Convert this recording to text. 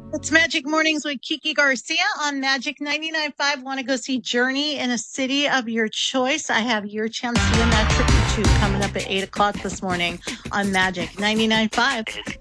It's Magic Mornings with Kiki Garcia on Magic 99.5. Want to go see Journey in a city of your choice? I have your chance to win that trip to coming up at 8 o'clock this morning on Magic 99.5.